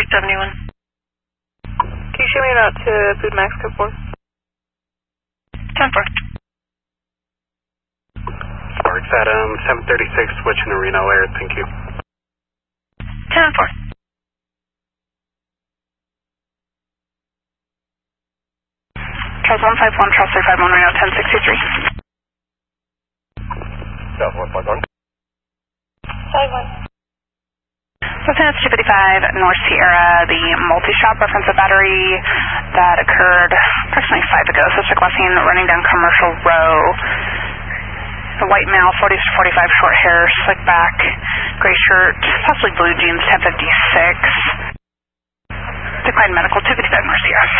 71. Can you show me out to Food Max Code 4? 10-4. Sparks at 736, switching to Reno Air, thank you. 10-4. Charles 151, Charles 351, Reno 1063. South 151. 5-1. Lieutenant 255, North Sierra, the multi-shop reference a battery that occurred approximately 5 ago. Suspect last seen running down Commercial Row. A white male, 40 to 45, short hair, slick back, gray shirt, possibly blue jeans, 1056. Declined medical, 255 North Sierra.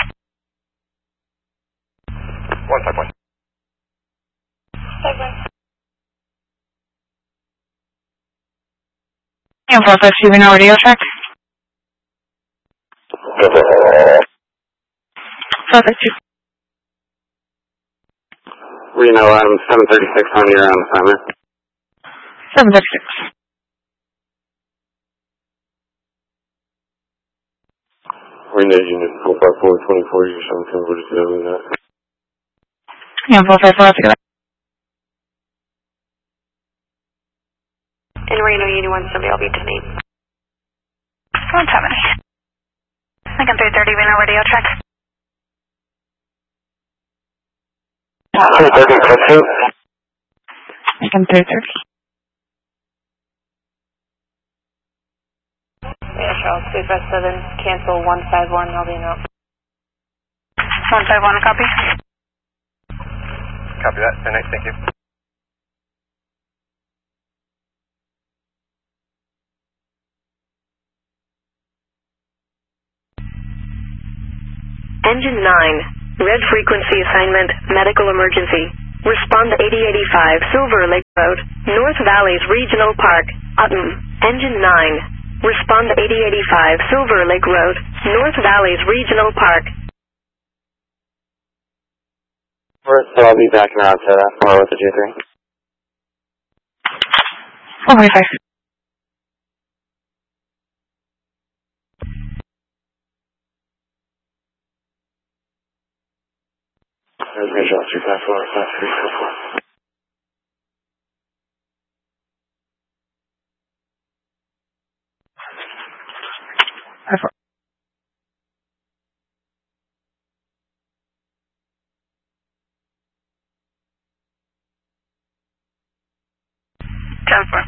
151. 5-1. And 452, Reno radio check. 452. Reno, 736 on your assignment. 736. Reno Unit 45424, you're 747, is that? Yeah, 454, I'll take that. In Reno, Unit 1, somebody will be 10-8. 170. Lincoln 330, Reno radio check. 330, Lincoln 330. Yeah, Charles 357, cancel 151, I'll be in out. 151, copy. Copy that, 10-8, thank you. Engine 9, red frequency assignment, medical emergency. Respond to 8085 Silver Lake Road, North Valleys Regional Park, Utton. Engine 9, respond to 8085 Silver Lake Road, North Valleys Regional Park. So I'll be backing out to that far with the J3. 445. Transmission 254, 5344. 54. Ten 4.